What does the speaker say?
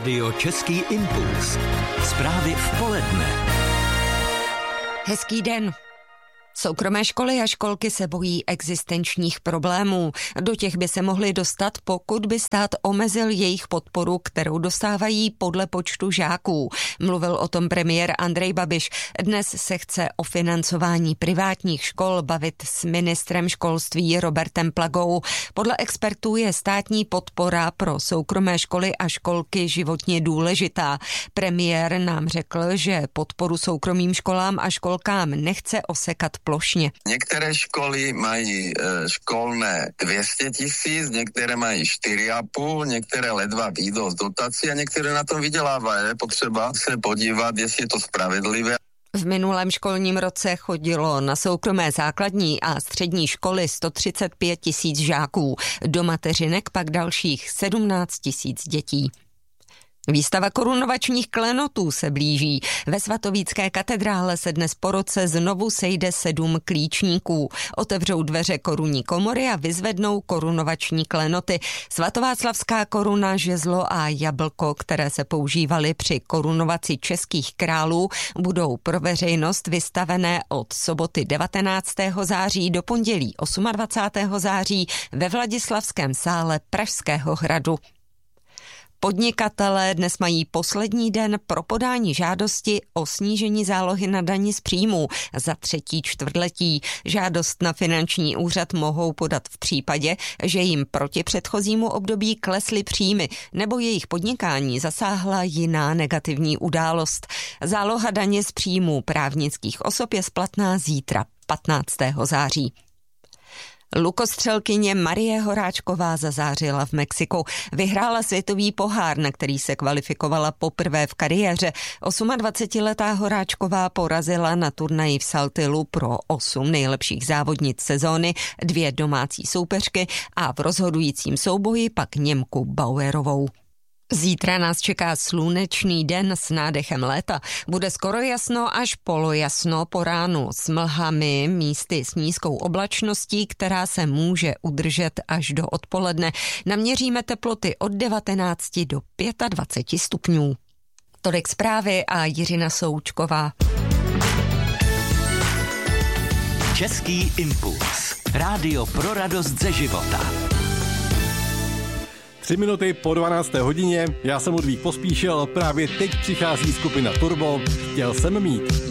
Radio Český impuls. Zprávy v poledne. Hezký den. Soukromé školy a školky se bojí existenčních problémů. Do těch by se mohly dostat, pokud by stát omezil jejich podporu, kterou dostávají podle počtu žáků. Mluvil o tom premiér Andrej Babiš. Dnes se chce o financování privátních škol bavit s ministrem školství Robertem Plagou. Podle expertů je státní podpora pro soukromé školy a školky životně důležitá. Premiér nám řekl, že podporu soukromým školám a školkám nechce osekat plošně. Některé školy mají školné 200 000, některé mají 4,5, některé ledva vyjdou z dotací a některé na tom vydělávají. Je potřeba se podívat, jestli je to spravedlivé. V minulém školním roce chodilo na soukromé základní a střední školy 135 000 žáků, do mateřinek pak dalších 17 000 dětí. Výstava korunovačních klenotů se blíží. Ve svatovícké katedrále se dnes po roce znovu sejde 7 klíčníků. Otevřou dveře korunní komory a vyzvednou korunovační klenoty. Svatováclavská koruna, žezlo a jablko, které se používaly při korunovaci českých králů, budou pro veřejnost vystavené od soboty 19. září do pondělí 28. září ve Vladislavském sále Pražského hradu. Podnikatelé dnes mají poslední den pro podání žádosti o snížení zálohy na dani z příjmů za 3. čtvrtletí. Žádost na finanční úřad mohou podat v případě, že jim proti předchozímu období klesly příjmy nebo jejich podnikání zasáhla jiná negativní událost. Záloha daně z příjmů právnických osob je splatná zítra, 15. září. Lukostřelkyně Marie Horáčková zazářila v Mexiku. Vyhrála světový pohár, na který se kvalifikovala poprvé v kariéře. 28letá Horáčková porazila na turnaji v Saltillu pro 8 nejlepších závodnic sezóny 2 domácí soupeřky a v rozhodujícím souboji pak Němku Bauerovou. Zítra nás čeká slunečný den s nádechem léta. Bude skoro jasno až polojasno, po ránu s mlhami, místy s nízkou oblačností, která se může udržet až do odpoledne. Naměříme teploty od 19 do 25 stupňů. Tolik zprávy a Jiřina Součková. Český impuls. Rádio pro radost ze života. 3 minuty po 12. hodině, já jsem Ludvík Pospíšil, právě teď přichází skupina Turbo, Chtěl jsem mít.